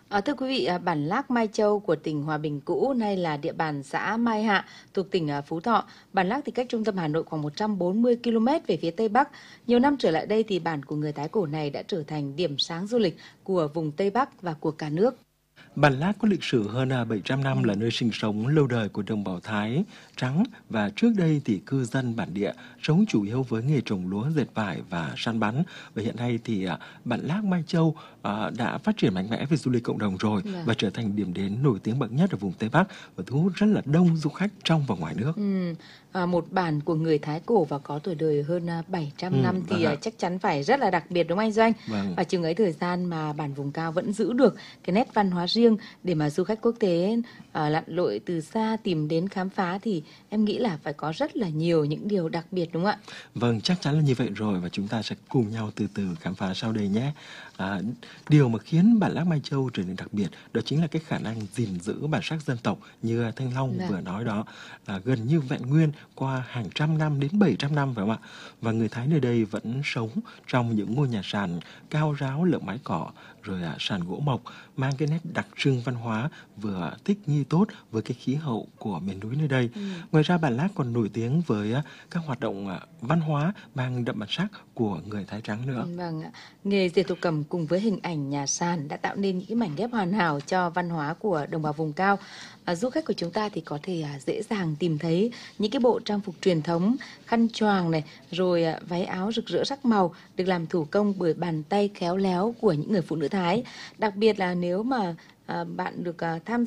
Thưa quý vị, bản Lác Mai Châu của tỉnh Hòa Bình cũ nay là địa bàn xã Mai Hạ thuộc tỉnh Phú Thọ. Bản Lác thì cách trung tâm Hà Nội khoảng 140 km về phía Tây Bắc. Nhiều năm trở lại đây thì bản của người Thái cổ này đã trở thành điểm sáng du lịch của vùng Tây Bắc và của cả nước. Bản Lác có lịch sử hơn 700 năm, là nơi sinh sống lâu đời của đồng bào Thái trắng, và trước đây thì cư dân bản địa sống chủ yếu với nghề trồng lúa, dệt vải và săn bắn. Và hiện nay thì bản Lác Mai Châu đã phát triển mạnh mẽ về du lịch cộng đồng rồi, Vâng. và trở thành điểm đến nổi tiếng bậc nhất ở vùng Tây Bắc, và thu hút rất là đông du khách trong và ngoài nước. Một bản của người Thái cổ và có tuổi đời hơn 700 năm Vâng thì ạ. chắc chắn phải rất là đặc biệt đúng không anh Doanh? Vâng. Và chừng ấy thời gian mà bản vùng cao vẫn giữ được cái nét văn hóa riêng để mà du khách quốc tế lặn lội từ xa tìm đến khám phá thì em nghĩ là phải có rất là nhiều những điều đặc biệt đúng không ạ? Vâng, chắc chắn là như vậy rồi, và chúng ta sẽ cùng nhau từ từ khám phá sau đây nhé. À, Điều mà khiến bản Lác Mai Châu trở nên đặc biệt đó chính là cái khả năng gìn giữ bản sắc dân tộc như Thanh Long Vâng. vừa nói đó, là gần như vẹn nguyên qua hàng trăm năm đến 700 năm, phải không ạ? Và người Thái nơi đây vẫn sống trong những ngôi nhà sàn cao ráo lợp mái cỏ, rồi sàn gỗ mộc, mang cái nét đặc trưng văn hóa vừa thích nghi tốt với cái khí hậu của miền núi nơi đây. Ngoài ra bản Lác còn nổi tiếng với các hoạt động văn hóa mang đậm bản sắc của người Thái trắng nữa. Vâng ạ. Nghề dệt thổ cẩm cùng với hình ảnh nhà sàn đã tạo nên những cái mảnh ghép hoàn hảo cho văn hóa của đồng bào vùng cao. Du khách của chúng ta thì có thể dễ dàng tìm thấy những cái bộ trang phục truyền thống, khăn choàng này, rồi váy áo rực rỡ sắc màu được làm thủ công bởi bàn tay khéo léo của những người phụ nữ Thái. Đặc biệt là nếu mà bạn được tham